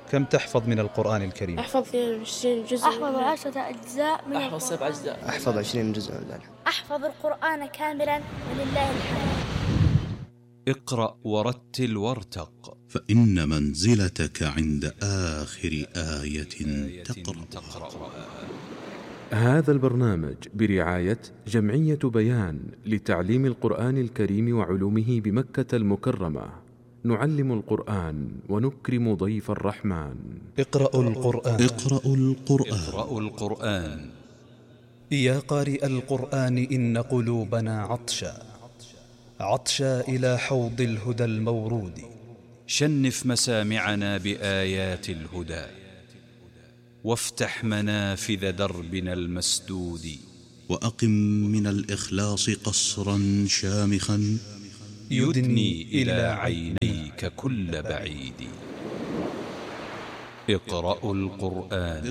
كم تحفظ من القرآن الكريم؟ أحفظ 22 جزء. أحفظ 10 أجزاء من أحفظ 7 أجزاء. أحفظ 20 جزء من ذلك. أحفظ القرآن كاملا ولله الحمد. اقرأ ورتل وارتق، فإن منزلتك عند آخر آية تقرأ. هذا البرنامج برعاية جمعية بيان لتعليم القرآن الكريم وعلومه بمكة المكرمة. نعلم القرآن ونكرم ضيف الرحمن. اقرأوا القرآن. اقرأوا القرآن. يا قارئ القرآن إن قلوبنا عطشا إلى حوض الهدى المورود. شنف مسامعنا بآيات الهدى، وافتح منافذ دربنا المسدود. وأقم من الإخلاص قصرا شامخا يدني إلى عينيك كل بعيد. اقرأوا القرآن.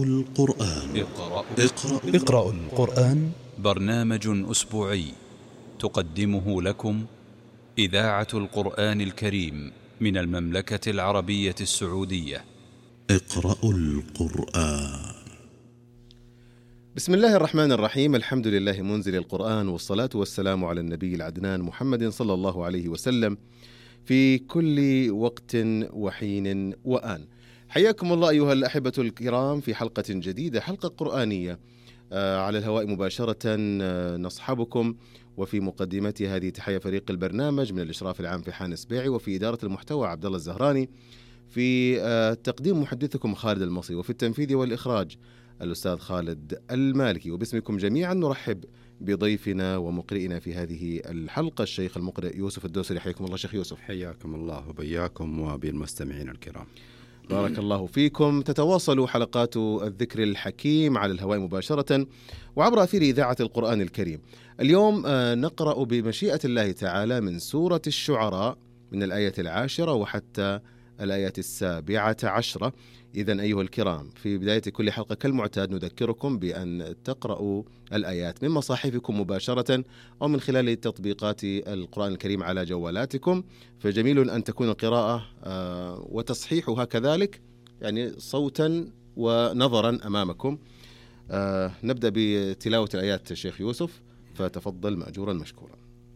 اقرأوا القرآن. برنامج أسبوعي تقدمه لكم إذاعة القرآن الكريم من المملكة العربية السعودية. اقرأوا القرآن. بسم الله الرحمن الرحيم. الحمد لله منزل القرآن، والصلاة والسلام على النبي العدنان محمد صلى الله عليه وسلم في كل وقت وحين وآن. حياكم الله أيها الأحبة الكرام في حلقة جديدة، حلقة قرآنية على الهواء مباشرة نصحبكم، وفي مقدمة هذه تحية فريق البرنامج من الإشراف العام في حان سبيعي، وفي إدارة المحتوى عبد الله الزهراني، في تقديم محدثكم خالد المصري، وفي التنفيذ والإخراج الأستاذ خالد المالكي. وباسمكم جميعا نرحب بضيفنا ومقرئنا في هذه الحلقة الشيخ المقرئ يوسف الدوسري. حياكم الله شيخ يوسف. حياكم الله وبياكم وبالمستمعين الكرام. بارك الله فيكم. تتواصل حلقات الذكر الحكيم على الهواء مباشرة وعبر أثير إذاعة القرآن الكريم. اليوم نقرأ بمشيئة الله تعالى من سورة الشعراء من الآية 10 وحتى الآية 17. إذن أيها الكرام، في بداية كل حلقة كالمعتاد نذكركم بأن تقرأوا الآيات من مصاحفكم مباشرة أو من خلال تطبيقات القرآن الكريم على جوالاتكم، فجميل أن تكون القراءة وتصحيحها كذلك، يعني صوتا ونظرا أمامكم. نبدأ بتلاوة الآيات الشيخ يوسف، فتفضل مأجورا مشكورا.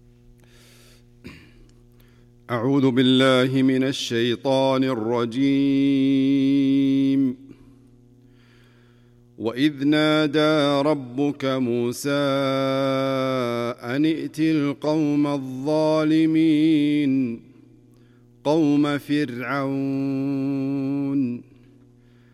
أعوذ بالله من الشيطان الرجيم. وإذ نادى ربك موسى أن ائت القوم الظالمين قوم فرعون